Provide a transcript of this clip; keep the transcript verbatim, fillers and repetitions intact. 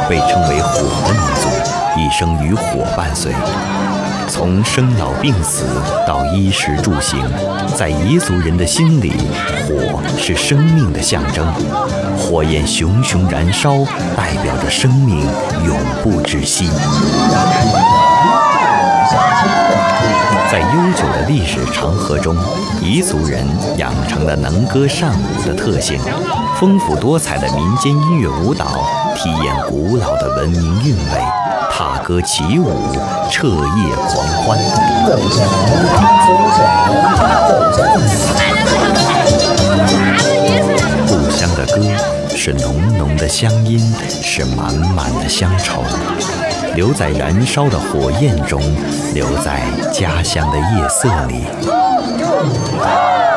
被称为火的民族，一生与火伴随。从生老病死到衣食住行，在彝族人的心里，火是生命的象征。火焰熊熊燃烧，代表着生命永不止息。在悠久的历史长河中，彝族人养成了能歌善舞的特性，丰富多彩的民间音乐舞蹈体验古老的文明韵味，踏歌起舞，彻夜狂欢。故乡的歌是浓浓的乡音，是满满的乡愁，留在燃烧的火焰中，留在家乡的夜色里。